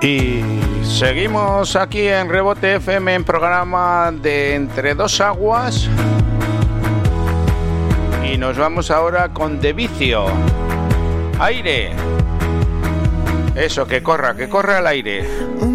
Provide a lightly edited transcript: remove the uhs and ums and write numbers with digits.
Y seguimos aquí en Rebote FM en programa de Entre Dos Aguas. Y nos vamos ahora con De Vicio. Aire. Eso, que corra al aire.